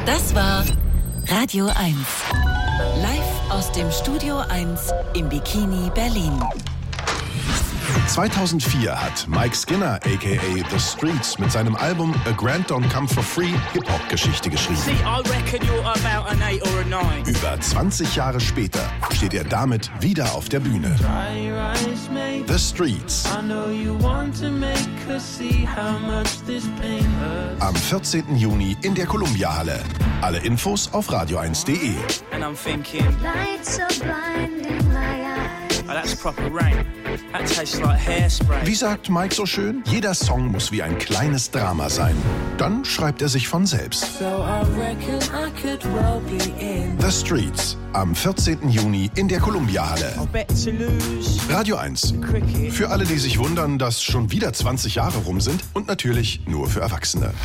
Das war Radio 1. Live aus dem Studio 1 im Bikini Berlin. 2004 hat Mike Skinner aka The Streets mit seinem Album A Grand Don't Come For Free Hip-Hop-Geschichte geschrieben. Über 20 Jahre später steht er damit wieder auf der Bühne. The Streets. Am 14. Juni in der Columbia-Halle. Alle Infos auf radio1.de. Wie sagt Mike so schön? Jeder Song muss wie ein kleines Drama sein. Dann schreibt er sich von selbst. The Streets. Am 14. Juni in der Columbia-Halle. Radio 1. Für alle, die sich wundern, dass schon wieder 20 Jahre rum sind und natürlich nur für Erwachsene.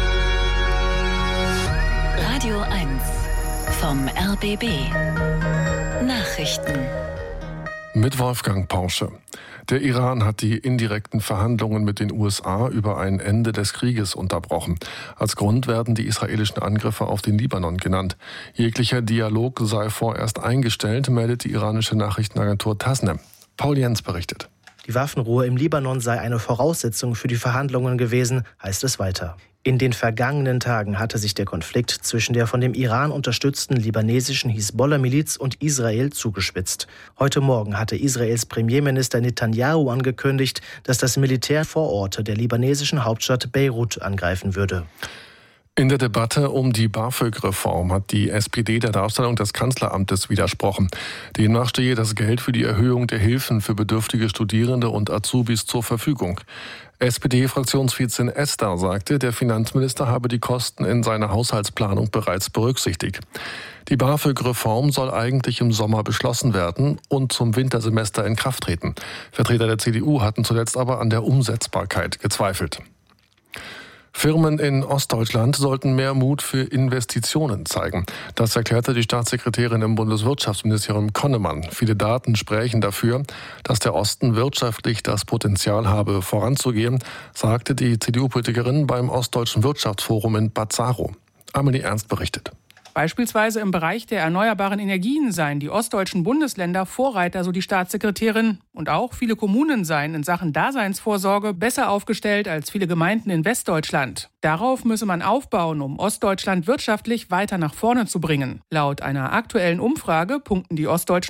Radio 1 vom RBB. Nachrichten. Mit Wolfgang Porsche. Der Iran hat die indirekten Verhandlungen mit den USA über ein Ende des Krieges unterbrochen. Als Grund werden die israelischen Angriffe auf den Libanon genannt. Jeglicher Dialog sei vorerst eingestellt, meldet die iranische Nachrichtenagentur Tasnim. Paul Jens berichtet. Die Waffenruhe im Libanon sei eine Voraussetzung für die Verhandlungen gewesen, heißt es weiter. In den vergangenen Tagen hatte sich der Konflikt zwischen der von dem Iran unterstützten libanesischen Hisbollah-Miliz und Israel zugespitzt. Heute Morgen hatte Israels Premierminister Netanyahu angekündigt, dass das Militär Vororte der libanesischen Hauptstadt Beirut angreifen würde. In der Debatte um die BAföG-Reform hat die SPD der Darstellung des Kanzleramtes widersprochen. Demnach stehe das Geld für die Erhöhung der Hilfen für bedürftige Studierende und Azubis zur Verfügung. SPD-Fraktionsvizin Esther sagte, der Finanzminister habe die Kosten in seiner Haushaltsplanung bereits berücksichtigt. Die BAföG-Reform soll eigentlich im Sommer beschlossen werden und zum Wintersemester in Kraft treten. Vertreter der CDU hatten zuletzt aber an der Umsetzbarkeit gezweifelt. Firmen in Ostdeutschland sollten mehr Mut für Investitionen zeigen. Das erklärte die Staatssekretärin im Bundeswirtschaftsministerium Konnemann. Viele Daten sprechen dafür, dass der Osten wirtschaftlich das Potenzial habe, voranzugehen, sagte die CDU-Politikerin beim Ostdeutschen Wirtschaftsforum in Bad Saro. Amelie Ernst berichtet. Beispielsweise im Bereich der erneuerbaren Energien seien die ostdeutschen Bundesländer Vorreiter, so die Staatssekretärin. Und auch viele Kommunen seien in Sachen Daseinsvorsorge besser aufgestellt als viele Gemeinden in Westdeutschland. Darauf müsse man aufbauen, um Ostdeutschland wirtschaftlich weiter nach vorne zu bringen. Laut einer aktuellen Umfrage punkten die ostdeutschen